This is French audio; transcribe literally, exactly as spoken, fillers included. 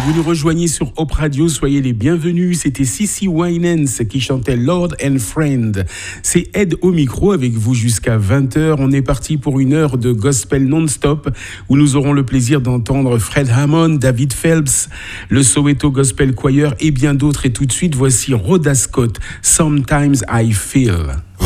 Vous nous rejoignez sur Hope Radio, soyez les bienvenus. C'était CeCe Winans qui chantait Lord and Friend. C'est Ed au micro avec vous jusqu'à vingt heures. On est parti pour une heure de gospel non-stop où nous aurons le plaisir d'entendre Fred Hammond, David Phelps, le Soweto Gospel Choir et bien d'autres. Et tout de suite, voici Rhoda Scott, Sometimes I Feel.